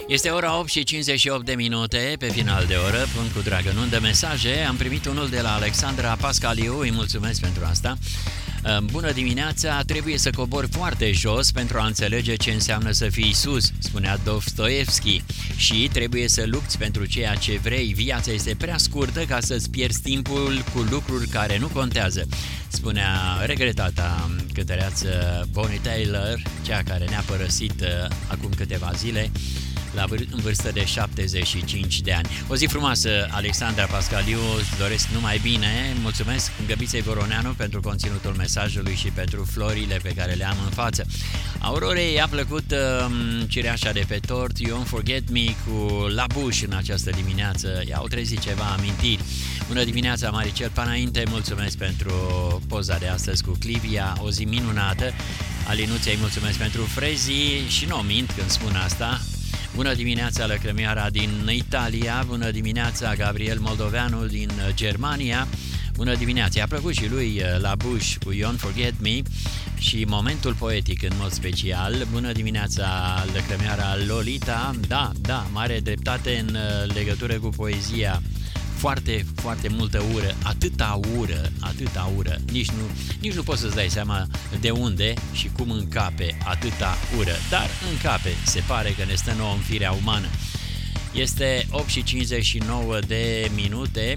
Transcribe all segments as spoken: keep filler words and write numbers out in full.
Este ora opt și cincizeci și opt de minute, pe final de oră, pun cu dragă în undă mesaje. Am primit unul de la Alexandra Pascaliu, îi mulțumesc pentru asta. Bună dimineața, trebuie să cobori foarte jos pentru a înțelege ce înseamnă să fii sus, spunea Dostoevski. Și trebuie să lupți pentru ceea ce vrei. Viața este prea scurtă ca să-ți pierzi timpul cu lucruri care nu contează, spunea regretata cântăreață Bonnie Tyler, cea care ne-a părăsit uh, acum câteva zile, la vâr- în vârstă de șaptezeci și cinci de ani. O zi frumoasă, Alexandra Pascaliu, îți doresc numai bine. Mulțumesc Găbiței Voroneanu pentru conținutul mesajului și pentru florile pe care le am în față. Aurorei i-a plăcut uh, cireașa de pe tort, You Won't Forget Me cu La Bush în această dimineață. I-au trezit ceva amintiri. Bună dimineața, Maricel Panainte, mulțumesc pentru poza de astăzi cu Clivia, o zi minunată. Alinuția îi mulțumesc pentru frezii și nu mint când spun asta. Bună dimineața, Lăcrămioara din Italia. Bună dimineața, Gabriel Moldoveanu din Germania. Bună dimineața, i-a plăcut și lui La Bush cu You Won't Forget Me și momentul poetic în mod special. Bună dimineața, Lăcrămioara Lolita. Da, da, mare dreptate în legătură cu poezia. Foarte, foarte multă ură, atâta ură, atâta ură, nici nu, nici nu poți să-ți dai seama de unde și cum încape atâta ură, dar încape, se pare că ne stă nouă în firea umană. Este opt și cincizeci și nouă de minute.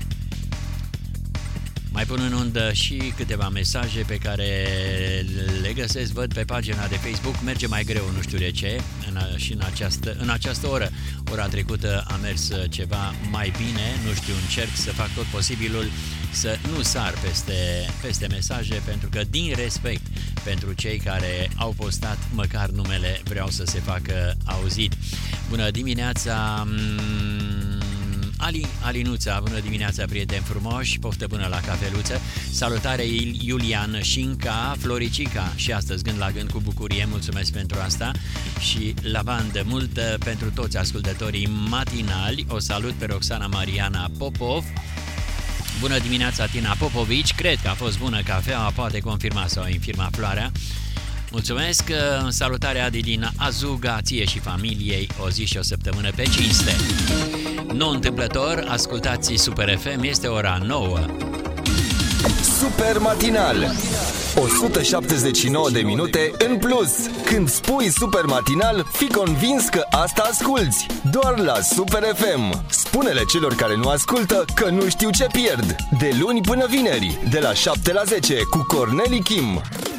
Mai pun în undă și câteva mesaje pe care le găsesc, văd pe pagina de Facebook. Merge mai greu, nu știu de ce, în a, și în această, în această oră. Ora trecută a mers ceva mai bine, nu știu, încerc să fac tot posibilul să nu sar peste, peste mesaje, pentru că din respect pentru cei care au postat, măcar numele vreau să se facă auzit. Bună dimineața... Ali, Alinuța, bună dimineața, prieteni frumoși, poftă bună la cafeluță. Salutare Iulian Șinca, Floricica și astăzi gând la gând cu bucurie, mulțumesc pentru asta. Și la bandă multă pentru toți ascultătorii matinali. O salut pe Roxana Mariana Popov. Bună dimineața, Tina Popovici, cred că a fost bună cafeaua, poate confirma sau infirma Floarea. Mulțumesc, în salutare Adi din Azuga, ție și familiei, o zi și o săptămână pe cinste. Nu întâmplător, ascultați Super F M, este ora nouă. Super Matinal, o sută șaptezeci și nouă de minute în plus. Când spui Super Matinal, fii convins că asta asculți. Doar la Super F M. Spune-le celor care nu ascultă că nu știu ce pierd. De luni până vineri, de la șapte la zece, cu Corneli Kim.